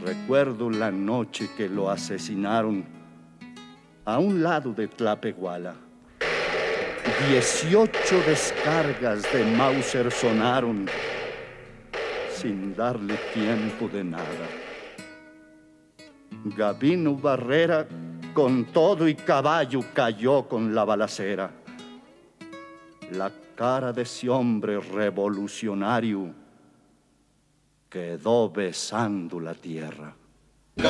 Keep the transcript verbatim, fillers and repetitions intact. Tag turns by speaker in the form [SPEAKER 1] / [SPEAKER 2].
[SPEAKER 1] Recuerdo la noche que lo asesinaron a un lado de Tlapehuala. Dieciocho descargas de Mauser sonaron sin darle tiempo de nada. Gabino Barrera, con todo y caballo, cayó con la balacera. La cara de ese hombre revolucionario quedó besando la tierra.